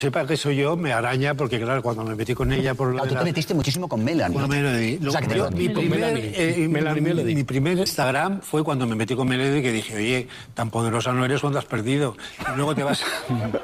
Sepa que soy yo, me araña, porque claro, cuando me metí con ella... Tú te metiste muchísimo con Melanie. Con Melody. O sea, mi primer Instagram fue cuando me metí con Melody, que dije, oye, tan poderosa no eres cuando has perdido. Y luego te vas...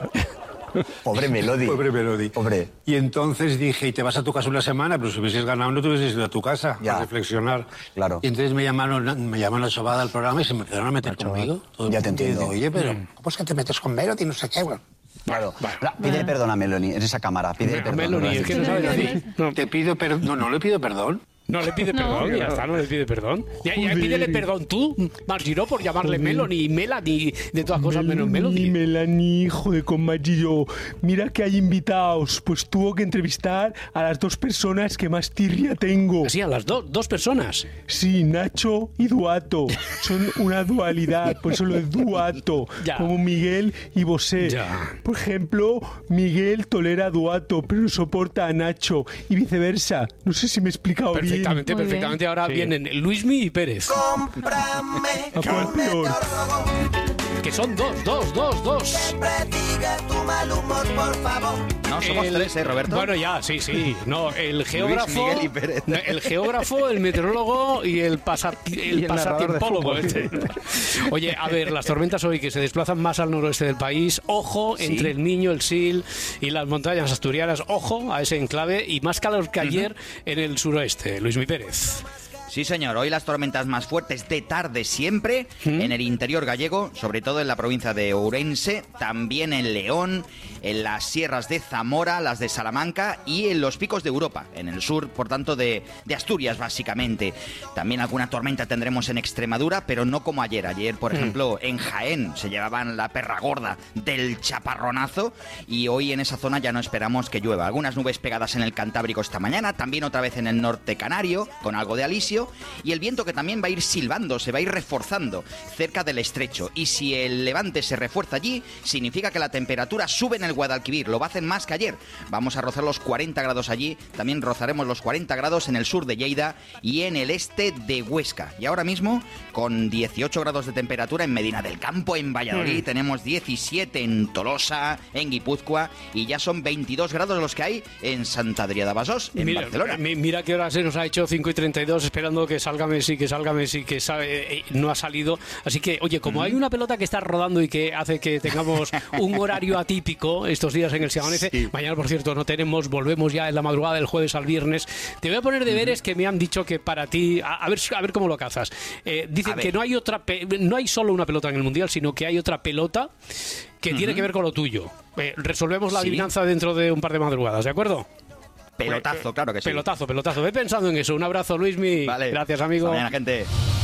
Pobre Melody. Pobre Melody. Pobre. Y entonces dije, y te vas a tu casa una semana, pero si hubieses ganado no te hubieses ido a tu casa a reflexionar. Claro. Y entonces me llamaron a Sobada al programa y se me empezaron a meter conmigo. Ya te entiendo. Y oye, pero ¿cómo es que te metes con Melody? No sé qué, bueno. Claro. Pídele perdón a Melanie en esa cámara. Pídele perdón. Melanie, es que no sabe decir. Te pido perdón. No le pido perdón. No le pide perdón, ya está, no le pide perdón. Ya pídele perdón tú, Margiro, por llamarle Melanie, de todas cosas menos Melody. Melanie, hijo de con Margiro. Mira que hay invitados. Pues tuvo que entrevistar a las 2 personas que más tirria tengo. Sí, a las dos personas. Sí, Nacho y Duato. Son una dualidad, por eso lo es Duato. Ya. Como Miguel y Bosé. Ya. Por ejemplo, Miguel tolera a Duato, pero no soporta a Nacho. Y viceversa. No sé si me he explicado bien. Perfectamente. Ahora vienen Luismi y Pérez. Cómprame, ¿A cuál peor? Que son dos. Siempre diga tu mal humor, por favor. No, somos 3, Roberto. Bueno, ya, sí. No, el geógrafo, Miguel y Pérez. el geógrafo, el meteorólogo y el pasatiempólogo. Oye, a ver, las tormentas hoy que se desplazan más al noroeste del país, ojo, entre el Niño, el Sil y las montañas asturianas, ojo a ese enclave, y más calor que ayer en el suroeste. Luismi Pérez. Sí, señor. Hoy las tormentas más fuertes de tarde siempre en el interior gallego, sobre todo en la provincia de Ourense, también en León, en las sierras de Zamora, las de Salamanca y en los picos de Europa, en el sur, por tanto, de Asturias, básicamente. También alguna tormenta tendremos en Extremadura, pero no como ayer. Ayer, por ejemplo, en Jaén se llevaban la perra gorda del chaparronazo y hoy en esa zona ya no esperamos que llueva. Algunas nubes pegadas en el Cantábrico esta mañana, también otra vez en el norte canario, con algo de alisio, y el viento que también va a ir silbando, se va a ir reforzando cerca del estrecho. Y si el levante se refuerza allí, significa que la temperatura sube en el Guadalquivir, lo va a hacer más que ayer. Vamos a rozar los 40 grados allí, también rozaremos los 40 grados en el sur de Lleida y en el este de Huesca. Y ahora mismo, con 18 grados de temperatura en Medina del Campo, en Valladolid, tenemos 17 en Tolosa, en Guipúzcoa, y ya son 22 grados los que hay en Sant Adrià de Besòs, en Barcelona. Mira que ahora se nos ha hecho 5:32 esperando que salga Messi, que no ha salido. Así que, oye, como hay una pelota que está rodando y que hace que tengamos un horario atípico estos días en el Se Amanece, mañana, por cierto, no tenemos, volvemos ya en la madrugada del jueves al viernes. Te voy a poner deberes que me han dicho que para ti, a ver cómo lo cazas. Dicen que no hay solo una pelota en el Mundial, sino que hay otra pelota que tiene que ver con lo tuyo. Resolvemos la adivinanza dentro de un par de madrugadas, ¿de acuerdo? Pelotazo, claro que sí. Pelotazo. Ve pensando en eso. Un abrazo, Luismi. Vale. Gracias, amigo. Hasta mañana, gente.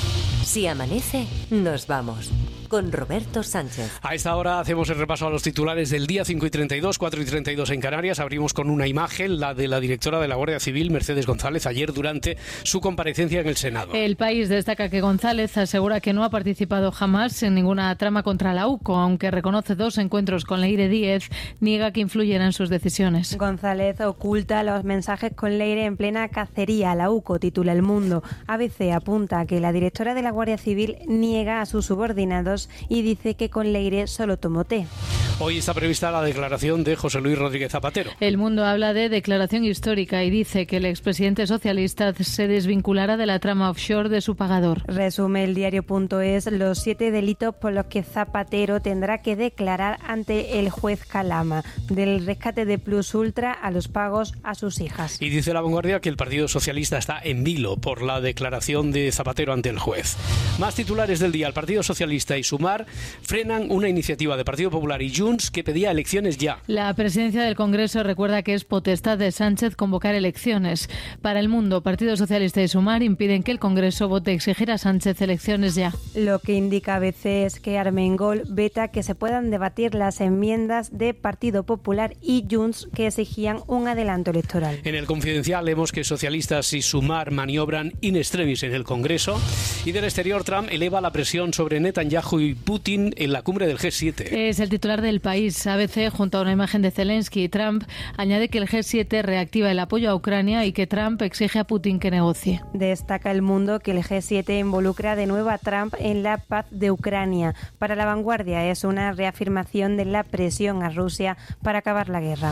Si amanece, nos vamos. Con Roberto Sánchez. A esta hora hacemos el repaso a los titulares del día. 5:32, 4:32 en Canarias. Abrimos con una imagen, la de la directora de la Guardia Civil, Mercedes González, ayer durante su comparecencia en el Senado. El País destaca que González asegura que no ha participado jamás en ninguna trama contra la UCO, aunque reconoce 2 encuentros con Leire Díez, niega que influyeran en sus decisiones. González oculta los mensajes con Leire en plena cacería. La UCO, titula El Mundo. ABC apunta que la directora de la Guardia Civil niega a sus subordinados y dice que con Leire solo tomó té. Hoy está prevista la declaración de José Luis Rodríguez Zapatero. El Mundo habla de declaración histórica y dice que el expresidente socialista se desvinculará de la trama offshore de su pagador. Resume el diario.es los 7 delitos por los que Zapatero tendrá que declarar ante el juez Calama, del rescate de Plus Ultra a los pagos a sus hijas. Y dice La Vanguardia que el Partido Socialista está en vilo por la declaración de Zapatero ante el juez. Más titulares del día. El Partido Socialista y Sumar frenan una iniciativa de Partido Popular y Junts que pedía elecciones ya. La presidencia del Congreso recuerda que es potestad de Sánchez convocar elecciones. Para El Mundo, Partido Socialista y Sumar impiden que el Congreso vote exigir a Sánchez elecciones ya. Lo que indica ABC es que Armengol veta que se puedan debatir las enmiendas de Partido Popular y Junts que exigían un adelanto electoral. En El Confidencial leemos que socialistas y Sumar maniobran in extremis en el Congreso. Y del exterior, Trump eleva la presión sobre Netanyahu y Putin en la cumbre del G7. Es el titular del País. ABC, junto a una imagen de Zelensky y Trump, añade que el G7 reactiva el apoyo a Ucrania y que Trump exige a Putin que negocie. Destaca El Mundo que el G7 involucra de nuevo a Trump en la paz de Ucrania. Para La Vanguardia es una reafirmación de la presión a Rusia para acabar la guerra.